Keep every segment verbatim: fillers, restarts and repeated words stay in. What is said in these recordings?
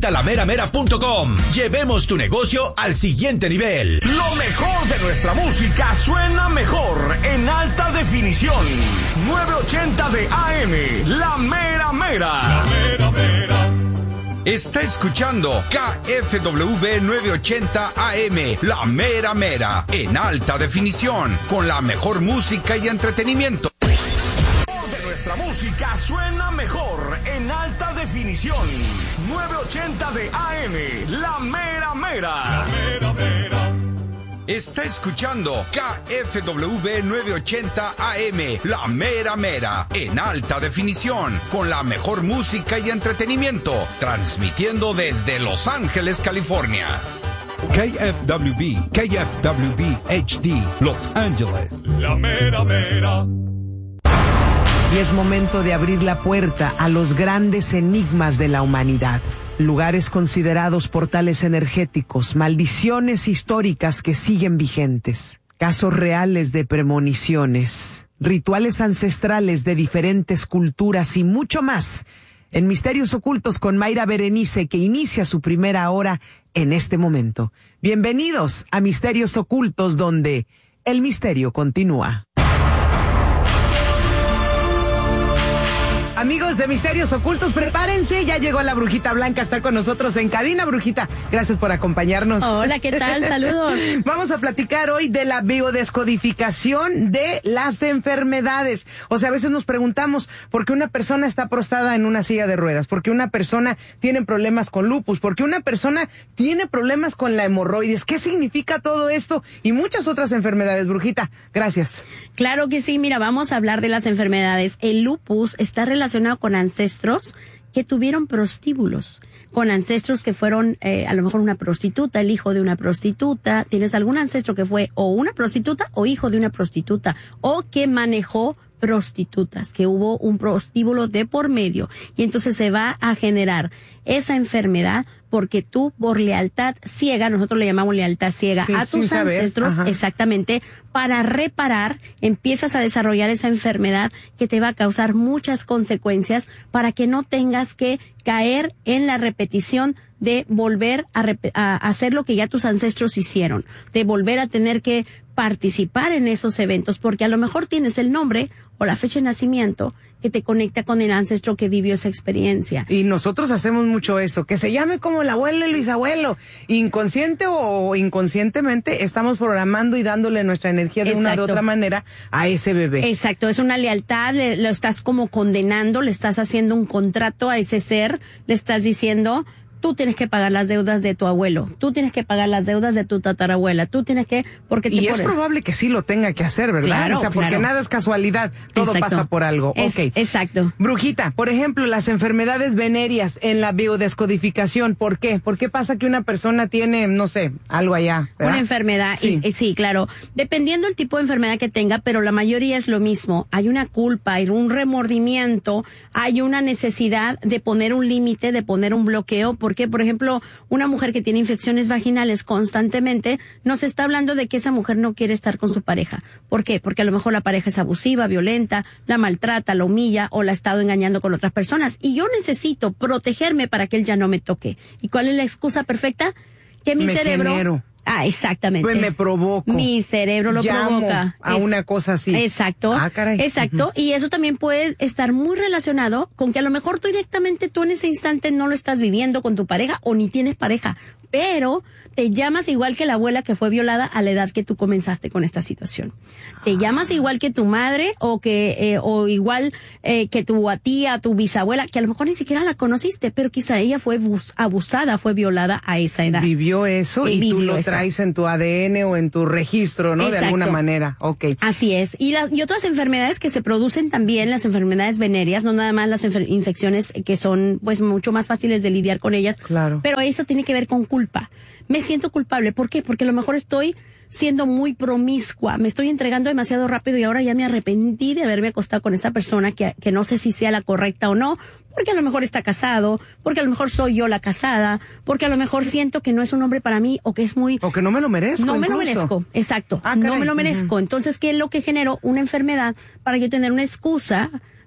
Visita la mera mera punto com. Llevemos tu negocio al siguiente nivel. Lo mejor de nuestra música suena mejor en alta definición. novecientos ochenta de A M, La Mera Mera. La Mera Mera. Está escuchando K F W novecientos ochenta A M, La Mera Mera, en alta definición, con la mejor música y entretenimiento. De nuestra música suena mejor en alta definición. novecientos ochenta de A M, La Mera Mera. La Mera Mera. Está escuchando K F W novecientos ochenta A M, La Mera Mera, en alta definición, con la mejor música y entretenimiento, transmitiendo desde Los Ángeles, California. K F W B, K F W B H D, Los Ángeles. La Mera Mera. Y es momento de abrir la puerta a los grandes enigmas de la humanidad. Lugares considerados portales energéticos, maldiciones históricas que siguen vigentes, casos reales de premoniciones, rituales ancestrales de diferentes culturas y mucho más. En Misterios Ocultos con Mayra Berenice, que inicia su primera hora en este momento. Bienvenidos a Misterios Ocultos, donde el misterio continúa. Amigos de Misterios Ocultos, prepárense, ya llegó la Brujita Blanca, está con nosotros en cabina. Brujita, gracias por acompañarnos. Hola, ¿qué tal? Saludos. Vamos a platicar hoy de la biodescodificación de las enfermedades. O sea, a veces nos preguntamos por qué una persona está postrada en una silla de ruedas, por qué una persona tiene problemas con lupus, por qué una persona tiene problemas con la hemorroides. ¿Qué significa todo esto? Y muchas otras enfermedades. Brujita, gracias. Claro que sí, mira, vamos a hablar de las enfermedades. El lupus está relacionado con ancestros que tuvieron prostíbulos, con ancestros que fueron eh, a lo mejor una prostituta, el hijo de una prostituta. ¿Tienes algún ancestro que fue o una prostituta o hijo de una prostituta o que manejó prostitutas, que hubo un prostíbulo de por medio? Y entonces se va a generar esa enfermedad porque tú, por lealtad ciega, nosotros le llamamos lealtad ciega, sí, a tus ancestros, exactamente, para reparar, empiezas a desarrollar esa enfermedad que te va a causar muchas consecuencias para que no tengas que caer en la repetición de volver a, rep- a hacer lo que ya tus ancestros hicieron, de volver a tener que participar en esos eventos, porque a lo mejor tienes el nombre o la fecha de nacimiento que te conecta con el ancestro que vivió esa experiencia. Y nosotros hacemos mucho eso, que se llame como el abuelo y el bisabuelo. Inconsciente o inconscientemente estamos programando y dándole nuestra energía de Exacto. una u otra manera a ese bebé. Exacto, es una lealtad, le, lo estás como condenando, le estás haciendo un contrato a ese ser, le estás diciendo: tú tienes que pagar las deudas de tu abuelo, tú tienes que pagar las deudas de tu tatarabuela, tú tienes que... porque te Y pone... es probable que sí lo tenga que hacer, ¿verdad? Claro, o sea, porque claro. nada es casualidad, todo Exacto. pasa por algo. Es, okay. Exacto. Brujita, por ejemplo, las enfermedades venéreas en la biodescodificación, ¿por qué? ¿Por qué pasa que una persona tiene, no sé, algo allá, ¿verdad? Una enfermedad, sí. Y, y, sí, claro. Dependiendo del tipo de enfermedad que tenga, pero la mayoría es lo mismo. Hay una culpa, hay un remordimiento, hay una necesidad de poner un límite, de poner un bloqueo, porque, por ejemplo, una mujer que tiene infecciones vaginales constantemente, nos está hablando de que esa mujer no quiere estar con su pareja. ¿Por qué? Porque a lo mejor la pareja es abusiva, violenta, la maltrata, la humilla o la ha estado engañando con otras personas. Y yo necesito protegerme para que él ya no me toque. ¿Y cuál es la excusa perfecta? Que mi me cerebro... Genero. Ah, exactamente. Pues me provoco. Mi cerebro lo Llamo provoca. a es, una cosa así. Exacto. Ah, caray. Exacto. Uh-huh. Y eso también puede estar muy relacionado con que a lo mejor tú directamente tú en ese instante no lo estás viviendo con tu pareja o ni tienes pareja, pero te llamas igual que la abuela que fue violada a la edad que tú comenzaste con esta situación. Te llamas igual que tu madre o que eh, o igual eh, que tu tía, tu bisabuela, que a lo mejor ni siquiera la conociste, pero quizá ella fue bus- abusada, fue violada a esa edad. Vivió eso y, y tú lo eso. traes en tu A D N o en tu registro, ¿no? Exacto. De alguna manera. Okay. Así es. Y las y otras enfermedades que se producen también, las enfermedades venéreas, no nada más las enfer- infecciones que son pues mucho más fáciles de lidiar con ellas. Claro. Pero eso tiene que ver con culpa. Me siento culpable. ¿Por qué? Porque a lo mejor estoy siendo muy promiscua, me estoy entregando demasiado rápido y ahora ya me arrepentí de haberme acostado con esa persona que, que no sé si sea la correcta o no, porque a lo mejor está casado, porque a lo mejor soy yo la casada, porque a lo mejor siento que no es un hombre para mí o que es muy... O que no me lo merezco. No me incluso. lo merezco, exacto, Ah, no caray. me lo merezco. Uh-huh. Entonces, ¿qué es lo que generó? Una enfermedad para yo tener una excusa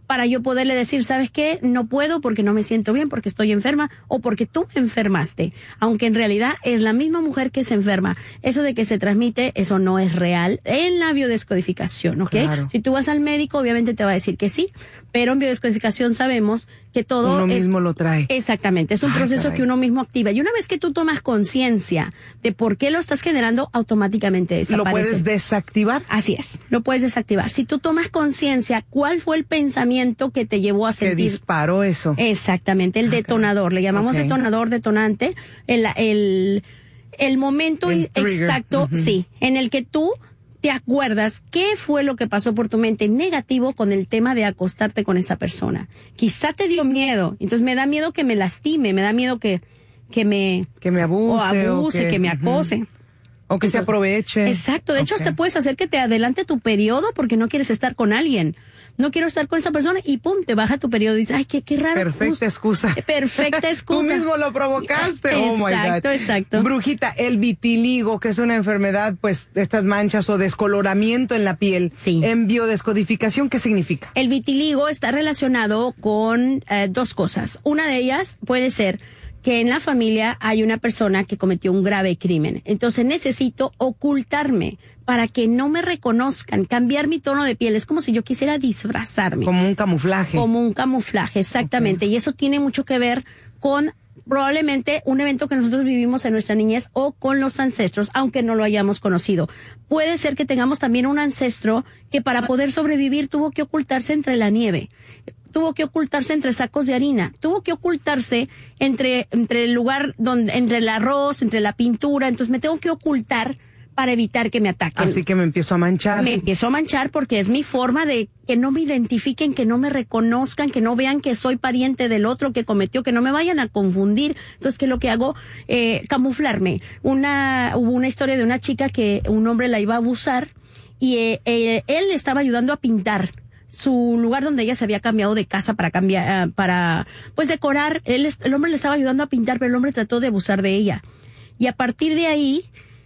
para yo poderle decir, ¿sabes qué? No puedo porque no me siento bien, porque estoy enferma o porque tú me enfermaste. Aunque en realidad es la misma mujer que se enferma. Eso de que se transmite, eso no es real en la biodescodificación, ¿ok? Claro. Si tú vas al médico, obviamente te va a decir que sí, pero en biodescodificación sabemos que todo Uno es, mismo lo trae. Exactamente, es un Ay, proceso caray. que uno mismo activa. Y una vez que tú tomas conciencia de por qué lo estás generando, automáticamente desaparece. ¿Lo puedes desactivar? Así es, lo puedes desactivar. Si tú tomas conciencia, ¿cuál fue el pensamiento que te llevó a Que sentir? disparó eso. Exactamente, el Ah, detonador, le llamamos Ok. detonador, detonante, el, el, el momento El trigger. exacto, Ujú. sí, en el que tú te acuerdas qué fue lo que pasó por tu mente negativo con el tema de acostarte con esa persona. Quizá te dio miedo, entonces me da miedo que me lastime, me da miedo que, que me, Que me abuse. o abuse, o que, me ujú. acose. O que se aproveche. Exacto, de hecho Ok. hasta puedes hacer que te adelante tu periodo porque no quieres estar con alguien. No quiero estar con esa persona y pum, te baja tu periodo y dices, ay, qué, qué raro. Perfecta excusa. Perfecta excusa. Tú mismo lo provocaste. Oh my God. Exacto, exacto. Brujita, el vitiligo, que es una enfermedad, pues, estas manchas o descoloramiento en la piel. Sí. En biodescodificación, ¿qué significa? El vitiligo está relacionado con eh, dos cosas. Una de ellas puede ser que en la familia hay una persona que cometió un grave crimen. Entonces necesito ocultarme para que no me reconozcan, cambiar mi tono de piel. Es como si yo quisiera disfrazarme. Como un camuflaje. Como un camuflaje, exactamente. Y eso tiene mucho que ver con probablemente un evento que nosotros vivimos en nuestra niñez o con los ancestros, aunque no lo hayamos conocido. Puede ser que tengamos también un ancestro que para poder sobrevivir tuvo que ocultarse entre la nieve, tuvo que ocultarse entre sacos de harina, tuvo que ocultarse entre, entre el lugar donde, entre el arroz, entre la pintura. Entonces me tengo que ocultar para evitar que me ataquen. Así que me empiezo a manchar. Me empiezo a manchar porque es mi forma de que no me identifiquen, que no me reconozcan, que no vean que soy pariente del otro que cometió, que no me vayan a confundir. Entonces, ¿qué es lo que hago? Eh, camuflarme. Una, hubo una historia de una chica que un hombre la iba a abusar y eh, eh, él le estaba ayudando a pintar su lugar donde ella se había cambiado de casa para cambiar, uh, para, pues decorar. Él, el hombre le estaba ayudando a pintar, pero el hombre trató de abusar de ella. Y a partir de ahí,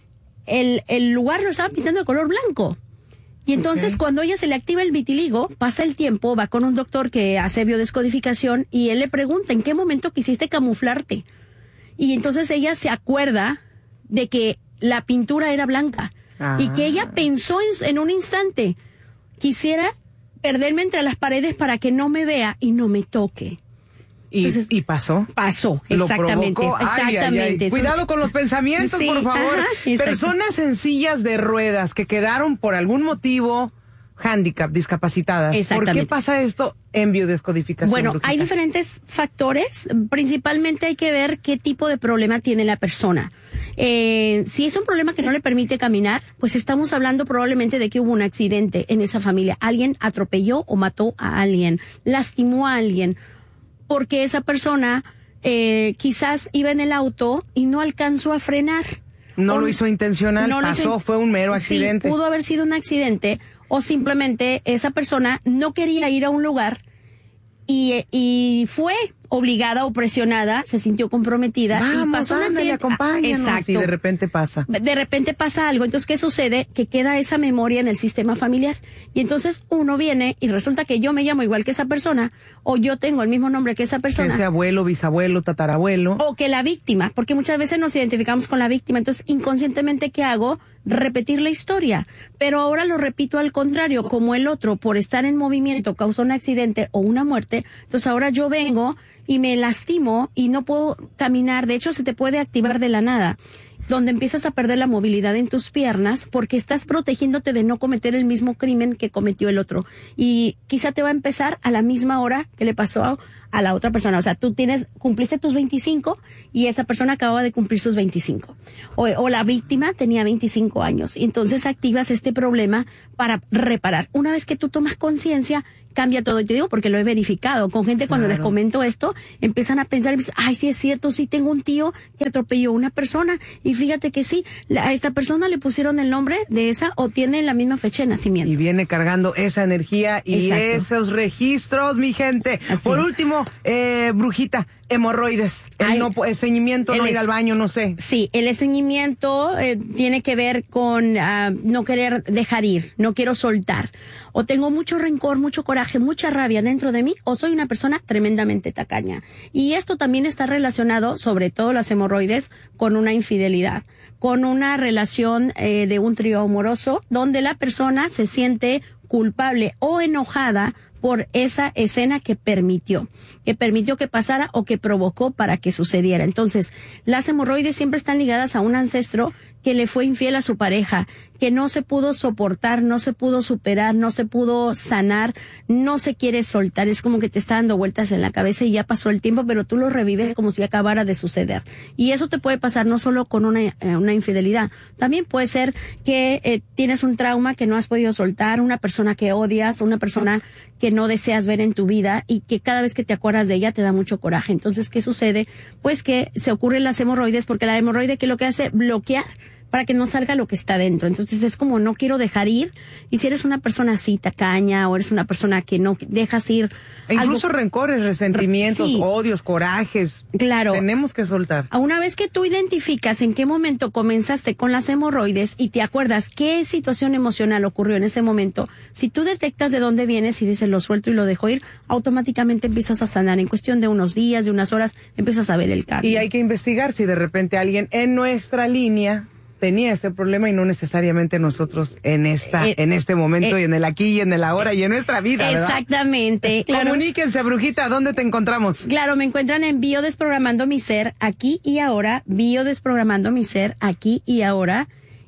el, el lugar lo estaba pintando de color blanco. Y entonces, okay, cuando a ella se le activa el vitiligo, pasa el tiempo, va con un doctor que hace biodescodificación y él le pregunta, ¿en qué momento quisiste camuflarte? Y entonces ella se acuerda de que la pintura era blanca. Ah. Y que ella pensó en, en un instante, quisiera perderme entre las paredes para que no me vea y no me toque. Y, Entonces, y pasó. Pasó, exactamente. Lo exactamente. Ay, ay, ay. Cuidado con los pensamientos, sí, por favor. Ajá, personas en sillas de ruedas que quedaron por algún motivo handicap, discapacitadas. ¿Por qué pasa esto en biodescodificación? Bueno, brujita? Hay diferentes factores. Principalmente hay que ver qué tipo de problema tiene la persona. Eh, si es un problema que no le permite caminar, pues estamos hablando probablemente de que hubo un accidente en esa familia. Alguien atropelló o mató a alguien, lastimó a alguien, porque esa persona eh, quizás iba en el auto y no alcanzó a frenar. No o, lo hizo intencional, no pasó, hizo, fue un mero accidente. Sí, pudo haber sido un accidente, o simplemente esa persona no quería ir a un lugar y, y fue obligada o presionada, se sintió comprometida. Vamos, y pasó un accidente. Acompáñanos, exacto. Y de repente pasa. De repente pasa algo. Entonces, ¿qué sucede? Que queda esa memoria en el sistema familiar. Y entonces uno viene y resulta que yo me llamo igual que esa persona, o yo tengo el mismo nombre que esa persona. Que ese abuelo, bisabuelo, tatarabuelo. O que la víctima, porque muchas veces nos identificamos con la víctima. Entonces, inconscientemente, ¿qué hago? Repetir la historia. Pero ahora lo repito al contrario, como el otro, por estar en movimiento, causó un accidente o una muerte. Entonces, ahora yo vengo y me lastimo y no puedo caminar. De hecho, se te puede activar de la nada, donde empiezas a perder la movilidad en tus piernas porque estás protegiéndote de no cometer el mismo crimen que cometió el otro. Y quizá te va a empezar a la misma hora que le pasó a, a la otra persona. O sea, tú tienes, cumpliste tus veinticinco y esa persona acababa de cumplir sus veinticinco. O, o la víctima tenía veinticinco años. Y entonces activas este problema para reparar. Una vez que tú tomas conciencia, cambia todo. Y te digo porque lo he verificado. Con gente cuando claro. les comento esto, empiezan a pensar, ay, sí es cierto, sí tengo un tío que atropelló a una persona. Y fíjate que sí, a esta persona le pusieron el nombre de esa o tiene la misma fecha de nacimiento. Y viene cargando esa energía y Exacto. esos registros, mi gente. Así Por es. último, último, eh, brujita, hemorroides, el Ay, no, estreñimiento, no el ir al baño, no sé. Sí, el estreñimiento eh, tiene que ver con uh, no querer dejar ir, no quiero soltar. O tengo mucho rencor, mucho coraje, mucha rabia dentro de mí, o soy una persona tremendamente tacaña. Y esto también está relacionado, sobre todo las hemorroides, con una infidelidad, con una relación eh, de un trío amoroso, donde la persona se siente culpable o enojada por esa escena que permitió, que permitió que pasara o que provocó para que sucediera. Entonces, las hemorroides siempre están ligadas a un ancestro que le fue infiel a su pareja, que no se pudo soportar, no se pudo superar, no se pudo sanar, no se quiere soltar. Es como que te está dando vueltas en la cabeza y ya pasó el tiempo, pero tú lo revives como si acabara de suceder. Y eso te puede pasar no solo con una, eh, una infidelidad, también puede ser que eh, tienes un trauma que no has podido soltar, una persona que odias, una persona que no deseas ver en tu vida y que cada vez que te acuerdas de ella te da mucho coraje. Entonces, ¿qué sucede? Pues que se ocurren las hemorroides, porque la hemorroide, ¿qué es lo que hace? Bloquear para que no salga lo que está dentro. Entonces es como no quiero dejar ir, y si eres una persona así tacaña o eres una persona que no dejas ir e incluso algo, rencores, resentimientos, sí, odios, corajes, claro, tenemos que soltar. Una vez que tú identificas en qué momento comenzaste con las hemorroides y te acuerdas qué situación emocional ocurrió en ese momento, si tú detectas de dónde vienes y dices lo suelto y lo dejo ir, automáticamente empiezas a sanar. En cuestión de unos días, de unas horas, empiezas a ver el cambio. Y hay que investigar si de repente alguien en nuestra línea tenía este problema y no necesariamente nosotros en esta, eh, en este momento eh, y en el aquí y en el ahora y en nuestra vida, ¿verdad? Exactamente. Claro. Comuníquense, brujita, ¿dónde te encontramos? Claro, me encuentran en Biodesprogramando mi ser, aquí y ahora, Biodesprogramando mi ser, aquí y ahora,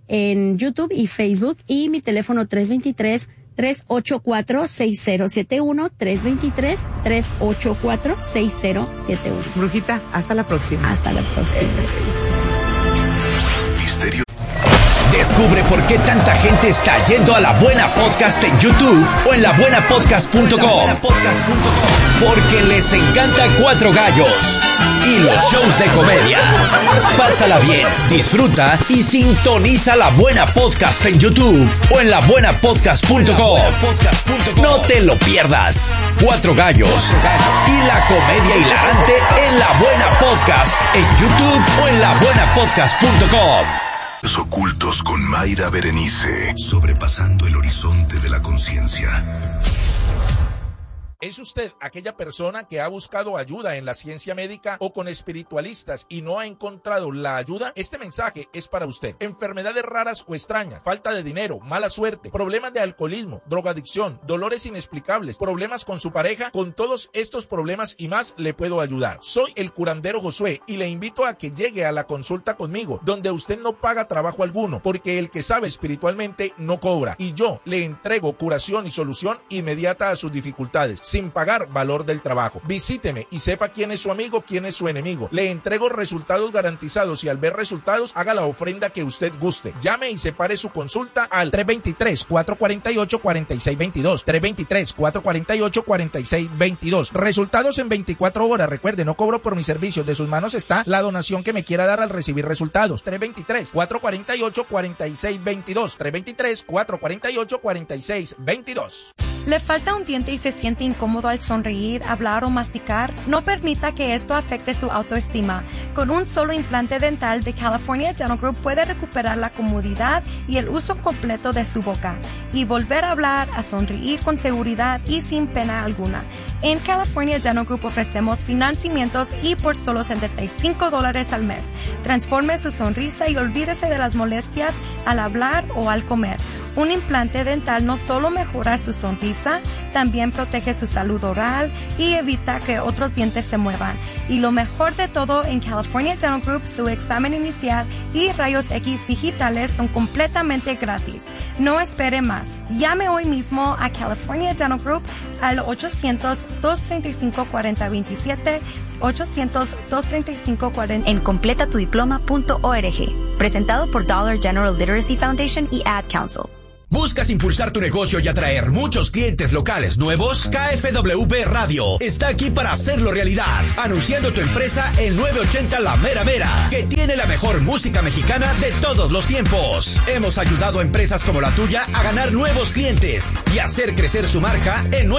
en YouTube y Facebook, y mi teléfono tres dos tres, tres ocho cuatro, seis cero siete uno, tres dos tres, tres ocho cuatro, seis cero siete uno. Brujita, hasta la próxima. Hasta la próxima. Misterio. Descubre por qué tanta gente está yendo a La Buena Podcast en YouTube o en la buena podcast punto com. Porque les encanta Cuatro Gallos y los shows de comedia. Pásala bien, disfruta y sintoniza La Buena Podcast en YouTube o en la buena podcast punto com. No te lo pierdas. Cuatro Gallos y la comedia hilarante en La Buena Podcast en YouTube o en la buena podcast punto com. Los ocultos con Mayra Berenice, sobrepasando el horizonte de la conciencia. ¿Es usted aquella persona que ha buscado ayuda en la ciencia médica o con espiritualistas y no ha encontrado la ayuda? Este mensaje es para usted. Enfermedades raras o extrañas, falta de dinero, mala suerte, problemas de alcoholismo, drogadicción, dolores inexplicables, problemas con su pareja. Con todos estos problemas y más le puedo ayudar. Soy el curandero Josué y le invito a que llegue a la consulta conmigo, donde usted no paga trabajo alguno, porque el que sabe espiritualmente no cobra, y yo le entrego curación y solución inmediata a sus dificultades, sin pagar valor del trabajo. Visíteme y sepa quién es su amigo, quién es su enemigo. Le entrego resultados garantizados y al ver resultados, haga la ofrenda que usted guste. Llame y separe su consulta al tres dos tres, cuatro cuatro ocho, cuatro seis dos dos. tres dos tres, cuatro cuatro ocho, cuatro seis dos dos. Resultados en veinticuatro horas. Recuerde, no cobro por mis servicios. De sus manos está la donación que me quiera dar al recibir resultados. tres dos tres, cuatro cuatro ocho, cuatro seis dos dos. tres dos tres, cuatro cuatro ocho, cuatro seis dos dos. ¿Le falta un diente y se siente incómodo al sonreír, hablar o masticar? No permita que esto afecte su autoestima. Con un solo implante dental de California Dental Group puede recuperar la comodidad y el uso completo de su boca y volver a hablar, a sonreír con seguridad y sin pena alguna. En California Dental Group ofrecemos financiamientos y por solo setenta y cinco dólares al mes. Transforme su sonrisa y olvídese de las molestias al hablar o al comer. Un implante dental no solo mejora su sonrisa, también protege su salud oral y evita que otros dientes se muevan. Y lo mejor de todo, en California Dental Group, su examen inicial y rayos X digitales son completamente gratis. No espere más. Llame hoy mismo a California Dental Group al ochocientos, dos treinta y cinco, cuarenta veintisiete, ochocientos, dos treinta y cinco, cuarenta en completa tu diploma punto org. Presentado por Dollar General Literacy Foundation y Ad Council. ¿Buscas impulsar tu negocio y atraer muchos clientes locales nuevos? K F W B Radio está aquí para hacerlo realidad. Anunciando tu empresa en novecientos ochenta La Mera Mera, que tiene la mejor música mexicana de todos los tiempos. Hemos ayudado a empresas como la tuya a ganar nuevos clientes y hacer crecer su marca en